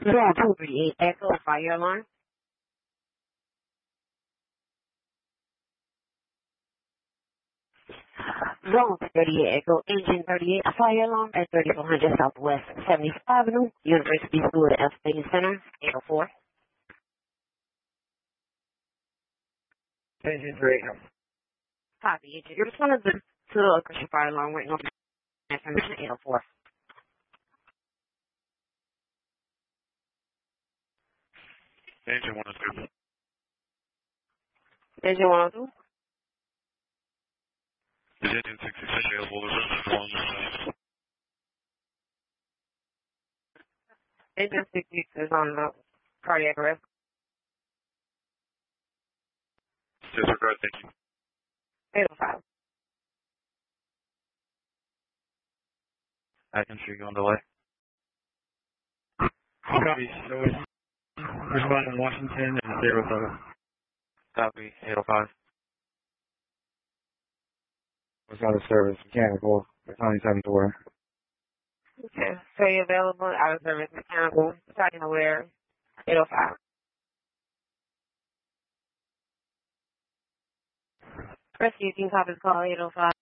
Zone 238 Echo, fire alarm. Zone 38 Echo, engine 38, a fire alarm at 3400 Southwest 75th Avenue, University School at State Center, 804. Engine 3. Copy, agent. You're responding to the Christian fire alarm waiting on information 804. Engine 102. Engine 102. Is engine 66 available to run along this time? Engine 66 is on the cardiac arrest. Disregard, thank you. 805. I can see you on delay. Copy. So it's responding Washington and 07. Copy, 805. What's on the service? Mechanical. County 74. Okay. So you're available out of service mechanical, starting aware 805. Rescue, you can copy the call 805.